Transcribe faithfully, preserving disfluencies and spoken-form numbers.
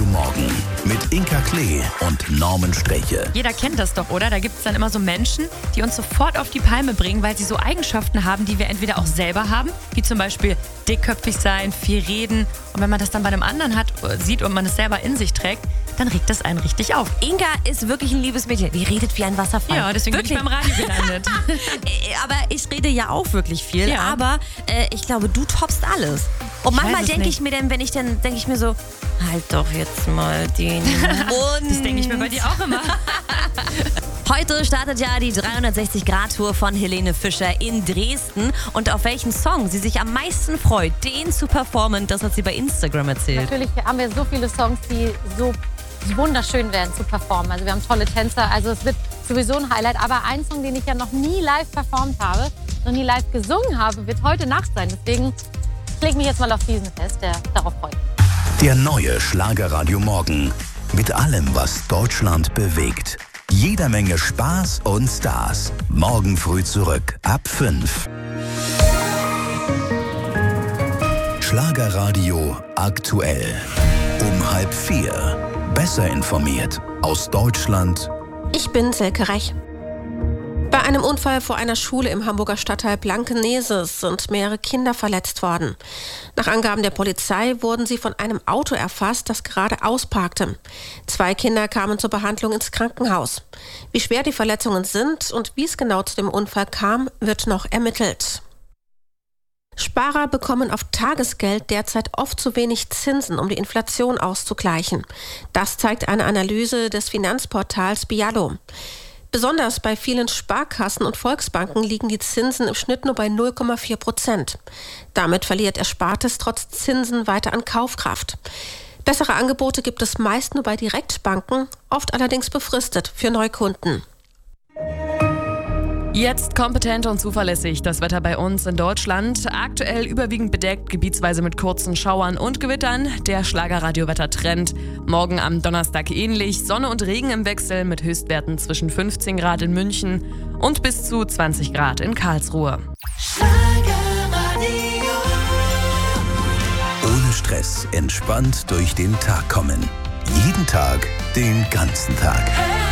Schlagerradio Morgen mit Inka Klee und Norman Streche. Jeder kennt das doch, oder? Da gibt es dann immer so Menschen, die uns sofort auf die Palme bringen, weil sie so Eigenschaften haben, die wir entweder auch selber haben, wie zum Beispiel dickköpfig sein, viel reden. Und wenn man das dann bei einem anderen hat, sieht und man es selber in sich trägt, dann regt das einen richtig auf. Inka ist wirklich ein liebes Mädchen. Die redet wie ein Wasserfall. Ja, deswegen wirklich? bin ich beim Radio gelandet. Aber ich rede ja auch wirklich viel. Ja. Aber äh, ich glaube, du toppst alles. Und Ich manchmal weiß es denke nicht. ich mir dann, wenn ich dann, denke ich mir so, halt doch jetzt mal den Mund. Das denke ich mir bei dir auch immer. Heute startet ja die dreihundertsechzig Grad Tour von Helene Fischer in Dresden. Und auf welchen Song sie sich am meisten freut, den zu performen, das hat sie bei Instagram erzählt. Natürlich haben wir so viele Songs, die so wunderschön werden zu performen. Also wir haben tolle Tänzer, also es wird sowieso ein Highlight. Aber ein Song, den ich ja noch nie live performt habe, noch nie live gesungen habe, wird heute Nacht sein. Deswegen lege ich mich jetzt mal auf diesen fest, der darauf freut. Der neue Schlagerradio Morgen mit allem, was Deutschland bewegt. Jeder Menge Spaß und Stars. Morgen früh zurück ab fünf. Schlagerradio aktuell. Um halb vier. Besser informiert aus Deutschland. Ich bin Silke Rech. Bei einem Unfall vor einer Schule im Hamburger Stadtteil Blankenese sind mehrere Kinder verletzt worden. Nach Angaben der Polizei wurden sie von einem Auto erfasst, das gerade ausparkte. Zwei Kinder kamen zur Behandlung ins Krankenhaus. Wie schwer die Verletzungen sind und wie es genau zu dem Unfall kam, wird noch ermittelt. Sparer bekommen auf Tagesgeld derzeit oft zu wenig Zinsen, um die Inflation auszugleichen. Das zeigt eine Analyse des Finanzportals Biallo. Besonders bei vielen Sparkassen und Volksbanken liegen die Zinsen im Schnitt nur bei null Komma vier Prozent. Damit verliert Erspartes trotz Zinsen weiter an Kaufkraft. Bessere Angebote gibt es meist nur bei Direktbanken, oft allerdings befristet für Neukunden. Jetzt kompetent und zuverlässig das Wetter bei uns in Deutschland. Aktuell überwiegend bedeckt, gebietsweise mit kurzen Schauern und Gewittern. Der Schlagerradio-Wetter-Trend. Morgen am Donnerstag ähnlich. Sonne und Regen im Wechsel mit Höchstwerten zwischen fünfzehn Grad in München und bis zu zwanzig Grad in Karlsruhe. Ohne Stress, entspannt durch den Tag kommen. Jeden Tag, den ganzen Tag.